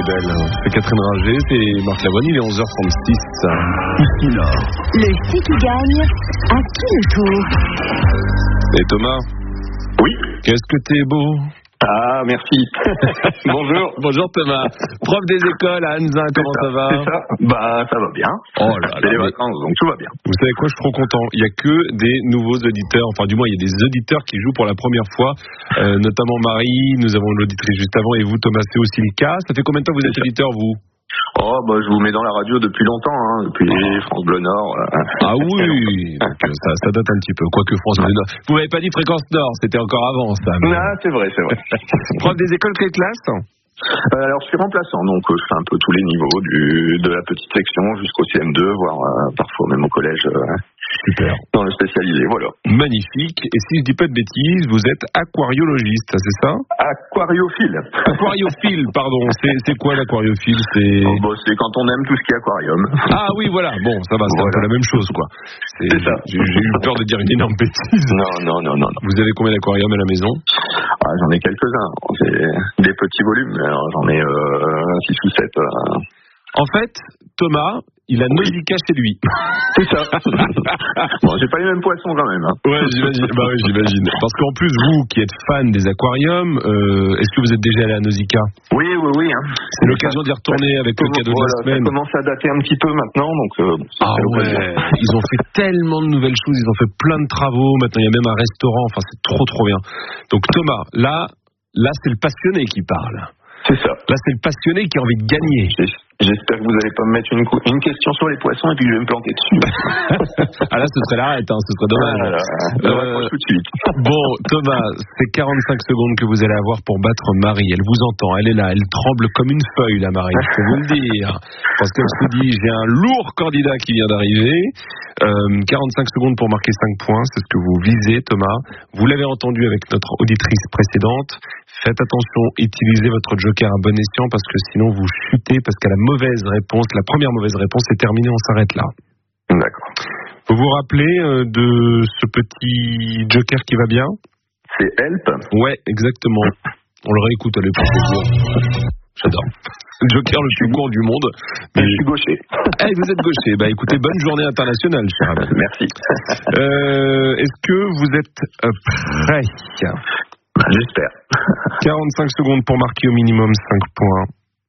est belle. C'est Catherine Ringer, c'est Marc Lavoine, il est 11h36. Ici Nord. Le Si qui gagne, à qui le tour? Et Thomas? Oui. Qu'est-ce que t'es beau? Ah, merci. Bonjour. Bonjour Thomas. Prof des écoles à Anzin, comment ça va? C'est ça. Bah, ça va bien. Oh là là. C'est les vacances, donc tout va bien. Vous savez quoi, je suis trop content. Il n'y a que des nouveaux auditeurs, enfin du moins il y a des auditeurs qui jouent pour la première fois, notamment Marie, nous avons l'auditrice juste avant, et vous Thomas, c'est aussi le cas. Ça fait combien de temps que vous êtes auditeur, vous? Oh, bah, je vous mets dans la radio depuis longtemps, hein, depuis France Bleu Nord. Ah oui, donc, ça date un petit peu, quoique France Bleu Nord. Vous m'avez pas dit Fréquence Nord, c'était encore avant ça. Mais... Ah, c'est vrai. Prof des écoles, quelle classe? Alors, je suis remplaçant, donc je fais un peu tous les niveaux, de la petite section jusqu'au CM2, voire parfois même au collège. Super. Dans le spécialisé, voilà. Magnifique. Et si je dis pas de bêtises, vous êtes aquariologiste, c'est ça? Aquariophile. Aquariophile, pardon. C'est quoi l'aquariophile? C'est... Oh, bah, c'est quand on aime tout ce qui est aquarium. Ah oui, voilà. Bon, ça va, c'est un peu la même chose, quoi. C'est ça. J'ai eu peur de dire une énorme bêtise. Non. Vous avez combien d'aquariums à la maison? Ah, j'en ai quelques-uns. C'est des petits volumes, alors j'en ai 6 ou 7. En fait, Thomas, il a Nausicaa chez lui. C'est ça. Bon, j'ai pas les mêmes poissons quand même. Hein. Ouais, j'imagine. Bah oui, j'imagine. Parce qu'en plus, vous qui êtes fan des aquariums, est-ce que vous êtes déjà allé à Nausicaa? Oui. Hein. C'est l'occasion d'y retourner avec le cadeau de la semaine. Ça commence à dater un petit peu maintenant, donc. Ah ouais. Ils ont fait tellement de nouvelles choses, ils ont fait plein de travaux. Maintenant, il y a même un restaurant. Enfin, c'est trop bien. Donc Thomas, là, c'est le passionné qui parle. C'est ça. Là, c'est le passionné qui a envie de gagner. J'espère que vous n'allez pas me mettre une question sur les poissons et puis je vais me planter dessus. Ah là, ce serait l'arrête, hein, ce serait dommage. Tout de suite. Bon, Thomas, c'est 45 secondes que vous allez avoir pour battre Marie. Elle vous entend, elle est là, elle tremble comme une feuille, là, Marie, je peux vous le dire. Parce qu'elle se dit, j'ai un lourd candidat qui vient d'arriver. 45 secondes pour marquer 5 points, c'est ce que vous visez, Thomas. Vous l'avez entendu avec notre auditrice précédente. Faites attention, utilisez votre joker à bon escient parce que sinon vous chutez, parce qu'à la première mauvaise réponse, c'est terminé, on s'arrête là. D'accord. Vous vous rappelez de ce petit joker qui va bien? C'est Help. Ouais, exactement. On le réécoute, allez, pour toujours. J'adore. Le joker le plus court du monde. Mais je suis gaucher. Ah, vous êtes gaucher. Bah écoutez, bonne journée internationale, cher ami. Merci. Est-ce que vous êtes prêts? J'espère. 45 secondes pour marquer au minimum 5 points.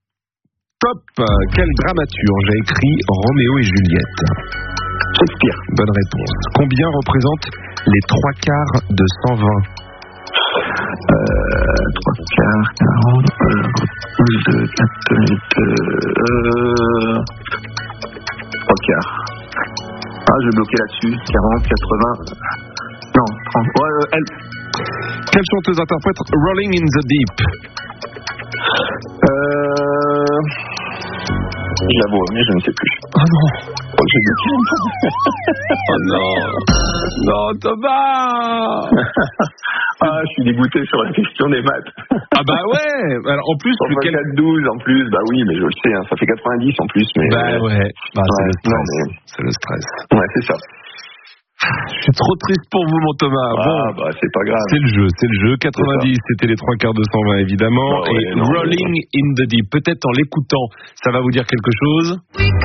Top. Quel dramaturge a écrit Roméo et Juliette? Shakespeare. Bonne réponse. Combien représentent les 3 quarts de 120? 3 quarts, 40, 2, 4 minutes, 3 quarts. Ah, je vais bloquer là-dessus. 40, 80, non, 30. Elle. Quelle chanteuse interprète Rolling in the Deep? J'avoue, mais je ne sais plus. Oh non. Oh non. Non, Thomas. Ah, je suis dégoûté sur la question des maths. Ah bah ouais. Alors, en plus, le 4-12 en plus, bah oui, mais je le sais, hein, ça fait 90 en plus. Mais bah ouais. Bah, c'est le stress. Non, mais... C'est le stress. Ouais, c'est ça. Je suis trop triste pour vous, mon Thomas. Ah, bon, bah, c'est pas grave. C'est le jeu. 90, c'était les 3 quarts de 120, évidemment. Et Rolling in the Deep. Peut-être en l'écoutant, ça va vous dire quelque chose.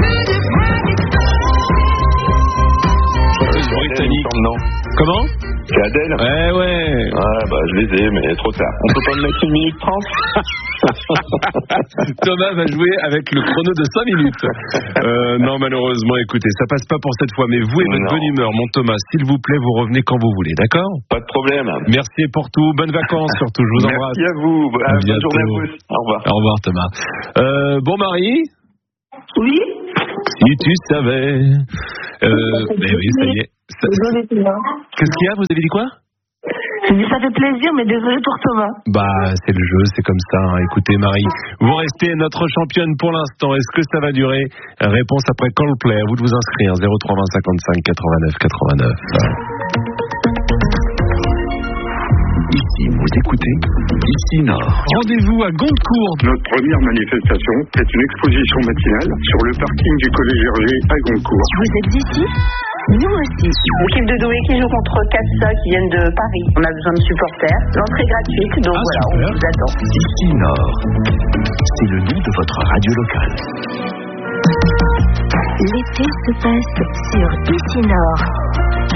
Chanteuse britannique. Non. Comment? C'est Adèle? Ouais. Ah, bah, je les ai, mais trop tard. On peut pas me mettre 1 minute 30? Thomas va jouer avec le chrono de 5 minutes. Non, malheureusement, écoutez, ça passe pas pour cette fois, mais vous et votre bonne humeur, mon Thomas, s'il vous plaît, vous revenez quand vous voulez, d'accord? Pas de problème. Merci pour tout, bonnes vacances surtout, je vous embrasse. Merci à vous, bonne journée à vous. Au revoir. Au revoir, Thomas. Bon, Marie? Oui. Si tu savais. Mais oui, ça y est. Désolé, Thomas. Qu'est-ce qu'il y a? Vous avez dit quoi? Ça fait plaisir, mais désolé pour Thomas. Bah, c'est le jeu, c'est comme ça. Hein. Écoutez, Marie, vous restez notre championne pour l'instant. Est-ce que ça va durer? Réponse après Coldplay. À vous de vous inscrire. 03 20 55 89 89. Ici, vous écoutez Ici Nord. Rendez-vous à Goncourt. Notre première manifestation est une exposition matinale sur le parking du Collège Hergé à Goncourt. Vous êtes d'ici? Nous aussi. L'équipe de Douai qui joue contre Cassa qui viennent de Paris. On a besoin de supporters. L'entrée gratuite, donc voilà, super. on vous attend. Ici Nord. C'est le nom de votre radio locale. L'été se passe sur Ici Nord.